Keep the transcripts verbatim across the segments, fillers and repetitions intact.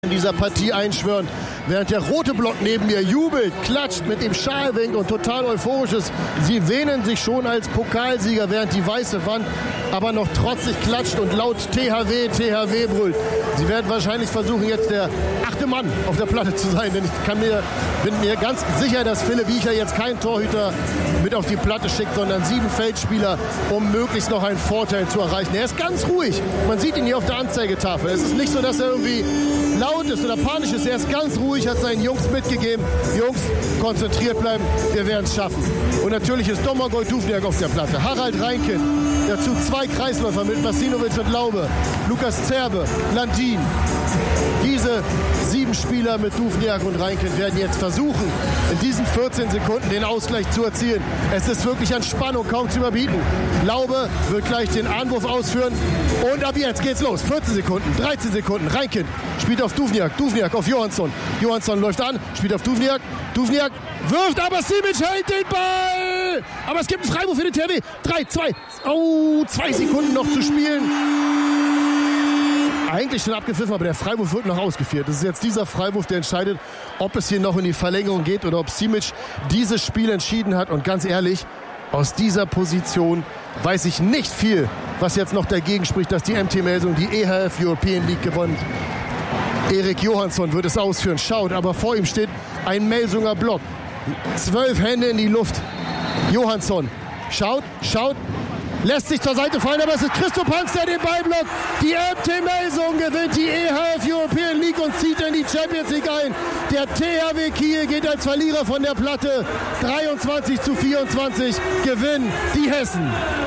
dieser Partie einschwören. Während der rote Block neben mir jubelt, klatscht, mit dem Schal winkt und total euphorisch ist. Sie wähnen sich schon als Pokalsieger, während die weiße Wand aber noch trotzig klatscht und laut T H W, T H W brüllt. Sie werden wahrscheinlich versuchen, jetzt der achte Mann auf der Platte zu sein, denn ich kann mir, bin mir ganz sicher, dass Philipp Wiecher jetzt keinen Torhüter mit auf die Platte schickt, sondern sieben Feldspieler, um möglichst noch einen Vorteil zu erreichen. Er ist ganz ruhig. Man sieht ihn hier auf der Anzeigetafel. Es ist nicht so, dass er irgendwie laut ist oder panisch ist. Er ist ganz ruhig, hat seinen Jungs mitgegeben. Jungs, konzentriert bleiben, wir werden es schaffen. Und natürlich ist Domagoj Duvniak auf der Platte. Harald Reinkind, dazu zwei Kreisläufer mit Basinovic und Laube. Lukas Zerbe, Landin. Diese sieben Spieler mit Duvniak und Reinkind werden jetzt versuchen, in diesen vierzehn Sekunden den Ausgleich zu erzielen. Es ist wirklich an Spannung kaum zu überbieten. Laube wird gleich den Anwurf ausführen. Und ab jetzt geht's los. vierzehn Sekunden, dreizehn Sekunden. Reinkind spielt auf Duvniak. Duvniak auf Johansson. Johansson läuft an, spielt auf Duvniak. Duvniak wirft, aber Simic hält den Ball. Aber es gibt einen Freiwurf für den T H W. Drei, zwei, oh, zwei Sekunden noch zu spielen. Eigentlich schon abgepfiffen, aber der Freiwurf wird noch ausgeführt. Das ist jetzt dieser Freiwurf, der entscheidet, ob es hier noch in die Verlängerung geht oder ob Simic dieses Spiel entschieden hat. Und ganz ehrlich, aus dieser Position weiß ich nicht viel, was jetzt noch dagegen spricht, dass die M T Melsung die E H F European League gewonnen. Erik Johansson wird es ausführen, schaut, aber vor ihm steht ein Melsunger Block. Zwölf Hände in die Luft. Johansson schaut, schaut, lässt sich zur Seite fallen, aber es ist Christo Panks, der den Ball blockt. Die M T Melsung gewinnt die E H F European League und zieht in die Champions League ein. Der T H W Kiel geht als Verlierer von der Platte. dreiundzwanzig zu vierundzwanzig gewinnen die Hessen.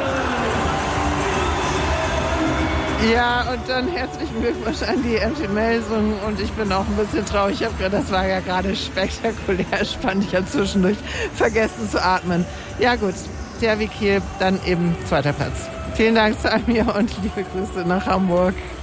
Ja, und dann herzlichen Glückwunsch an die M T Melsung. Und ich bin auch ein bisschen traurig. Ich habe gerade, das war ja gerade spektakulär spannend. Ich habe zwischendurch vergessen zu atmen. Ja gut, T H W Kiel dann eben zweiter Platz. Vielen Dank, Samir, und liebe Grüße nach Hamburg.